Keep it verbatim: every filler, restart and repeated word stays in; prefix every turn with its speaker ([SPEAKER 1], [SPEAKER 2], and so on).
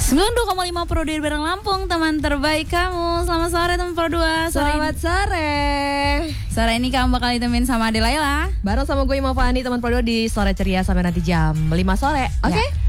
[SPEAKER 1] sembilan puluh dua koma lima Pro dua Barang Lampung, teman terbaik kamu. Selamat sore teman Pro dua.
[SPEAKER 2] Selamat sore.
[SPEAKER 1] Sore ini kamu bakal ditemenin sama Ade Laila.
[SPEAKER 2] Bareng sama gue Ima Fani, teman Pro dua di Sore Ceria sampai nanti jam lima sore. Oke? Okay?
[SPEAKER 1] Ya.